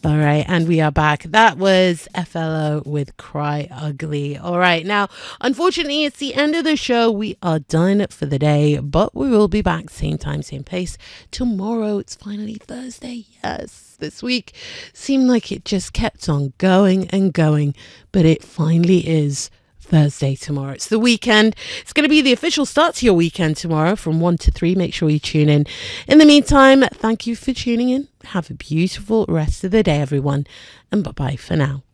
All right, and we are back. That was FLO with Cry Ugly. All right, now, unfortunately, it's the end of the show. We are done for the day, but we will be back same time, same place tomorrow. It's finally Thursday. Yes, this week seemed like it just kept on going and going, but it finally is Thursday tomorrow. It's the weekend. It's going to be the official start to your weekend tomorrow from 1 to 3. Make sure you tune in. In the meantime, thank you for tuning in. Have a beautiful rest of the day, everyone. And bye-bye for now.